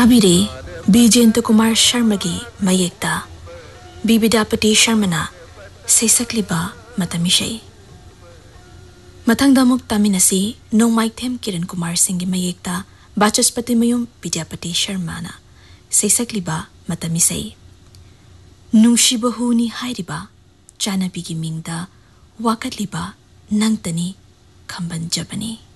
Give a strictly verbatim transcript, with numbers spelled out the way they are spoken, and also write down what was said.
ताबिरे बिजेंद्र कुमार शर्मा की मयेक्ता बी विद्यापति शर्मा सैसक्लिबा मतमिशै मथंगदा मुक तामिनसी नोंमाइथेम किरण कुमार सिंह की मयेक्ता बाचस्पति मयूम विद्यापति शर्मा सैसक्लिबा मतमिशै नुंशिबहुनी हाइरिबा चानबी की मिंगदा वाकतलिबा नंगतनी खंबन जबनी।